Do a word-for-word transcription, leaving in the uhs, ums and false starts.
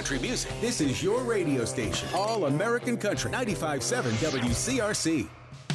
country music. This is your radio station, All American Country, ninety-five point seven W C R C.